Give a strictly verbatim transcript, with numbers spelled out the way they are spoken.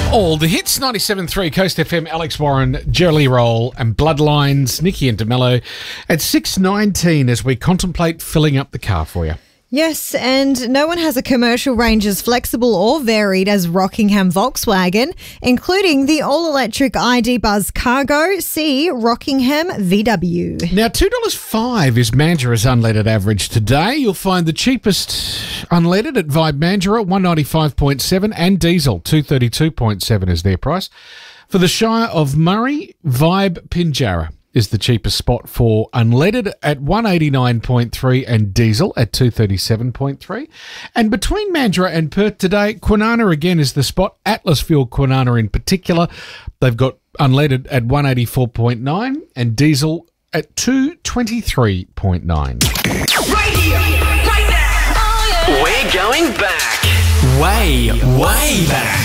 All the hits, ninety-seven point three Coast F M, Alex Warren, Jerry Roll and Bloodlines, Nikki and DeMello at six nineteen as we contemplate filling up the car for you. Yes, and no one has a commercial range as flexible or varied as Rockingham Volkswagen, including the all-electric I D Buzz Cargo. See Rockingham V W. Now, two dollars five is Mandurah's unleaded average today. You'll find the cheapest unleaded at Vibe Mandurah, one ninety-five point seven, and diesel, two thirty-two point seven is their price. For the Shire of Murray, Vibe Pinjarra is the cheapest spot for unleaded at one eighty-nine point three and diesel at two thirty-seven point three. And between Mandurah and Perth today, Kwinana again is the spot. Atlas Fuel Kwinana in particular. They've got unleaded at one eighty-four point nine and diesel at two twenty-three point nine. Right here, right now. Oh, yeah. We're going back. Way, way back.